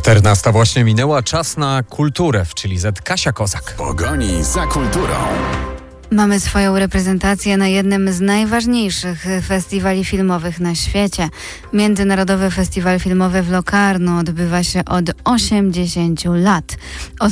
14 właśnie minęła, czas na kulturę w Chili Z. Kasia Kozak. W pogoni za kulturą. Mamy swoją reprezentację na jednym z najważniejszych festiwali filmowych na świecie. Międzynarodowy Festiwal Filmowy w Locarno odbywa się od 80 lat. Od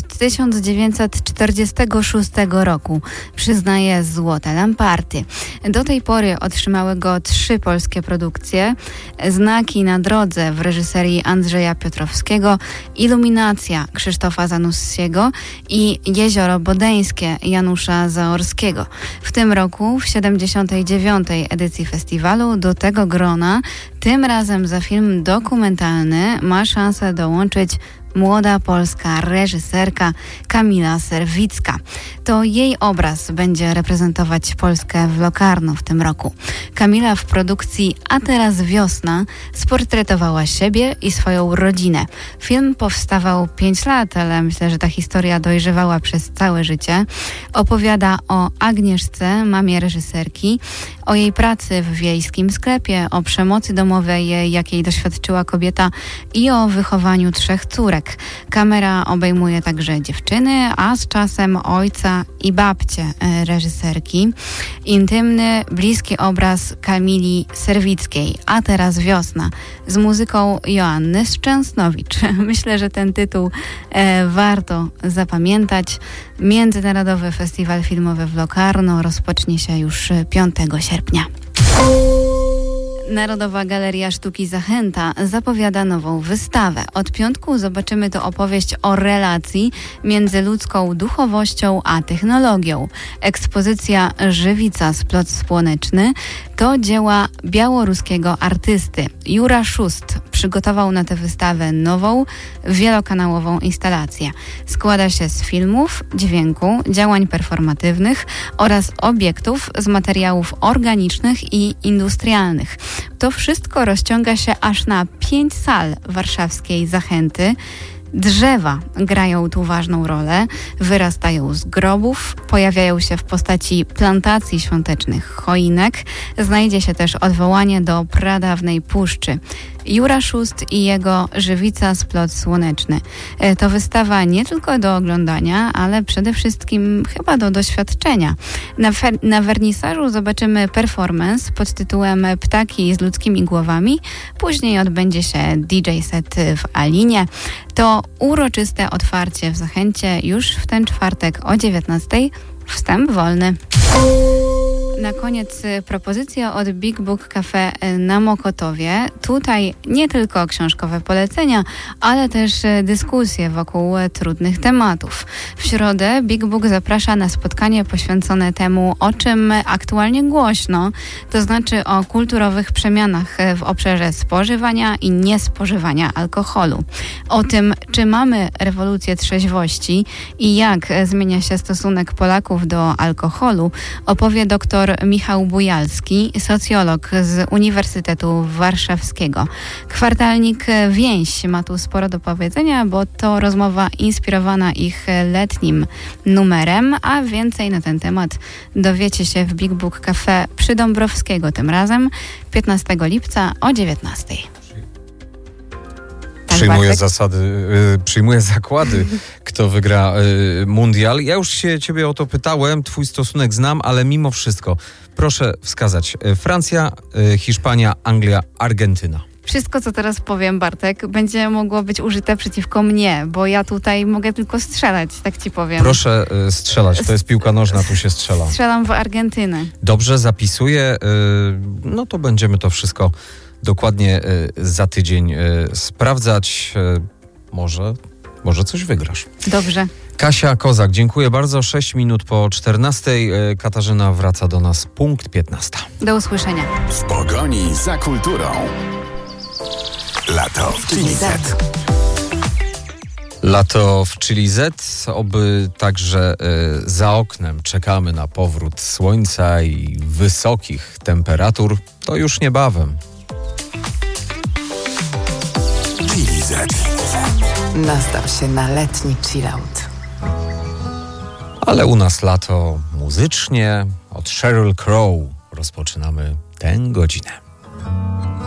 1946 roku przyznaje Złote Lamparty. Do tej pory otrzymały go 3 polskie produkcje. Znaki na drodze w reżyserii Andrzeja Piotrowskiego, Iluminacja Krzysztofa Zanussiego i Jezioro Bodeńskie Janusza Zaorskiego. W tym roku, w 79. edycji festiwalu, do tego grona, tym razem za film dokumentalny, ma szansę dołączyć młoda polska reżyserka Kamila Serwicka. To jej obraz będzie reprezentować Polskę w Locarno w tym roku. Kamila w produkcji A teraz wiosna sportretowała siebie i swoją rodzinę. Film powstawał 5 lat, ale myślę, że ta historia dojrzewała przez całe życie. Opowiada o Agnieszce, mamie reżyserki, o jej pracy w wiejskim sklepie, o przemocy domowej, jakiej doświadczyła kobieta i o wychowaniu 3 córek. Kamera obejmuje także dziewczyny, a z czasem ojca i babcię reżyserki. Intymny, bliski obraz Kamili Serwickiej, A teraz wiosna, z muzyką Joanny Szczęsnowicz. Myślę, że ten tytuł warto zapamiętać. Międzynarodowy Festiwal Filmowy w Locarno rozpocznie się już 5 sierpnia. Narodowa Galeria Sztuki Zachęta zapowiada nową wystawę. Od piątku zobaczymy tu opowieść o relacji między ludzką duchowością a technologią. Ekspozycja Żywica Splot Słoneczny to dzieła białoruskiego artysty. Jura Szust przygotował na tę wystawę nową, wielokanałową instalację. Składa się z filmów, dźwięku, działań performatywnych oraz obiektów z materiałów organicznych i industrialnych. To wszystko rozciąga się aż na 5 sal warszawskiej Zachęty. Drzewa grają tu ważną rolę, wyrastają z grobów, pojawiają się w postaci plantacji świątecznych choinek. Znajdzie się też odwołanie do pradawnej puszczy. Jura Szust i jego Żywica Splot Słoneczny. To wystawa nie tylko do oglądania, ale przede wszystkim chyba do doświadczenia. Na wernisażu zobaczymy performance pod tytułem Ptaki z ludzkimi głowami. Później odbędzie się DJ set w Alinie. To uroczyste otwarcie w Zachęcie już w ten czwartek o 19:00. Wstęp wolny. Na koniec propozycja od Big Book Cafe na Mokotowie. Tutaj nie tylko książkowe polecenia, ale też dyskusje wokół trudnych tematów. W środę Big Book zaprasza na spotkanie poświęcone temu, o czym aktualnie głośno, to znaczy o kulturowych przemianach w obszarze spożywania i niespożywania alkoholu. O tym, czy mamy rewolucję trzeźwości i jak zmienia się stosunek Polaków do alkoholu, opowie dr Michał Bujalski, socjolog z Uniwersytetu Warszawskiego. Kwartalnik Więź ma tu sporo do powiedzenia, bo to rozmowa inspirowana ich letnim numerem, a więcej na ten temat dowiecie się w Big Book Cafe przy Dąbrowskiego, tym razem 15 lipca o 19:00. Przyjmuję zakłady, kto wygra mundial. Ja już się ciebie o to pytałem, twój stosunek znam, ale mimo wszystko proszę wskazać Francja, Hiszpania, Anglia, Argentyna. Wszystko, co teraz powiem, Bartek, będzie mogło być użyte przeciwko mnie, bo ja tutaj mogę tylko strzelać, tak ci powiem. Proszę strzelać, to jest piłka nożna, tu się strzela. Strzelam w Argentynę. Dobrze, zapisuję. No to będziemy to wszystko dokładnie za tydzień sprawdzać. Może coś wygrasz. Dobrze. Kasia Kozak, dziękuję bardzo. 6 minut po 14:00. Katarzyna wraca do nas, punkt 15:00. Do usłyszenia. W pogoni za kulturą. Lato w Chili Z. Lato w Chili Z, oby także za oknem czekamy na powrót słońca i wysokich temperatur, to już niebawem. Chili Z. Nastaw się na letni chillout. Ale u nas lato muzycznie. Od Sheryl Crow rozpoczynamy tę godzinę.